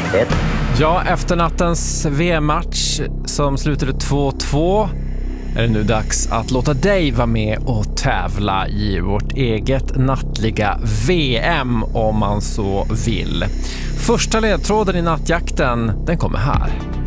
1. Ja, efter nattens VM-match som slutade 2-2 är det nu dags att låta dig vara med och tävla i vårt eget nattliga VM om man så vill. Första ledtråden i nattjakten, den kommer här.